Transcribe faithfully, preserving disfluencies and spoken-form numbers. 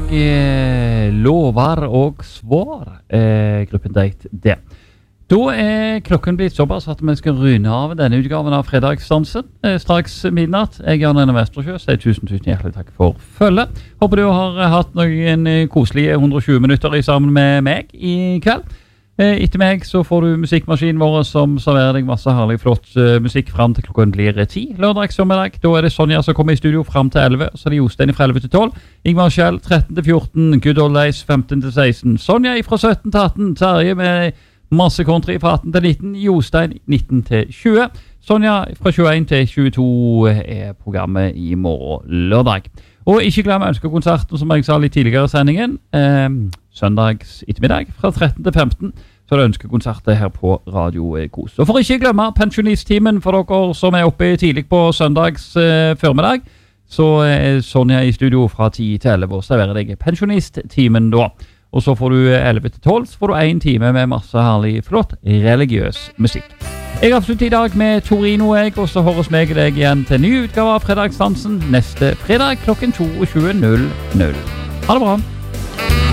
fredag, eh, lovar og svar, eh, gruppen Date det. Da er klokken blitt såpass at vi skal runde av denne utgaven av fredagsdansen, eh, straks midnatt. Jeg er Arne Vestersjø, sier tusen, tusen hjertelig takk for følge. Håper du har hatt noen koselige hundre og tjue minutter sammen med meg i kveld. Etter meg så får du musikkmaskinen vår som serverer deg masse herlig flott uh, musikk frem til klokken blir ti. Lørdag sommerdag, da er det Sonja som kommer i studio frem til elleve, så er det Jostein fra elleve til tolv. Ingmar Kjell tretten til fjorten, Good Old Days femten til seksten. Sonja fra sytten til atten, Terje med masse country fra atten til nitten, Jostein nitten til tjue. Sonja fra tjueen til tjueto er programmet i morgen lørdag. Og ikke glem ønskekonserten som jeg sa litt tidligere i sendingen. Eh, søndags ettermiddag fra tretten til femten. Så er det ønskekonserter her på Radio Kos. Og for ikke glemme pensjonisttimen for dere som er oppe tidlig på søndags eh, formiddag. Så er Sonja i studio fra ti til elleve og serverer deg pensjonisttimen da. Og så får du elleve til tolv, så får du en time med masse herlig, flott, religiøs musikk. Jeg avslutter i dag med Torino, jeg, og så høres meg og deg igjen til ny utgave av Fredagsdansen neste fredag klokken tjueto null null. Ha det bra!